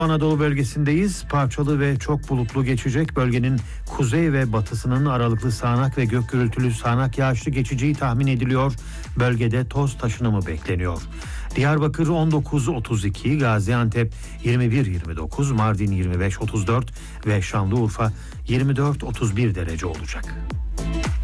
Anadolu bölgesindeyiz. Parçalı ve çok bulutlu geçecek. Bölgenin kuzey ve batısının aralıklı sağanak ve gök gürültülü sağanak yağışlı geçeceği tahmin ediliyor. Bölgede toz taşınımı bekleniyor. Diyarbakır 19-32, Gaziantep 21-29, Mardin 25-34 ve Şanlıurfa 24-31 derece olacak.